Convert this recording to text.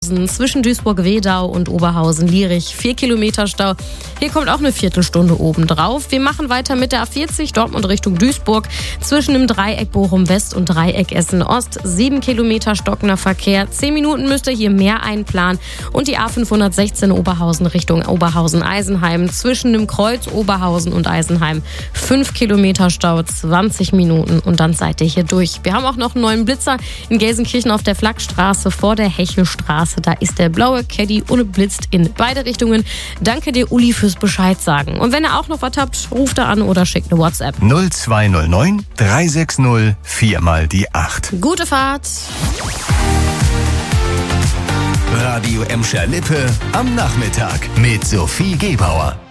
Zwischen Duisburg-Wedau und Oberhausen-Lierich 4 Kilometer Stau. Hier kommt auch eine Viertelstunde oben drauf. Wir machen weiter mit der A40 Dortmund Richtung Duisburg. Zwischen dem Dreieck Bochum-West und Dreieck Essen-Ost 7 Kilometer stockender Verkehr. 10 Minuten müsst ihr hier mehr einplanen. Und die A516 Oberhausen Richtung Oberhausen-Eisenheim. Zwischen dem Kreuz Oberhausen und Eisenheim 5 Kilometer Stau, 20 Minuten und dann seid ihr hier durch. Wir haben auch noch einen neuen Blitzer in Gelsenkirchen auf der Flakstraße vor der Hechelstraße. Da ist der blaue Caddy und blitzt in beide Richtungen. Danke dir, Uli, fürs Bescheid sagen. Und wenn ihr auch noch was habt, ruft da an oder schickt eine WhatsApp. 0209 360 4x8. Gute Fahrt. Radio Emscher Lippe am Nachmittag mit Sophie Gebauer.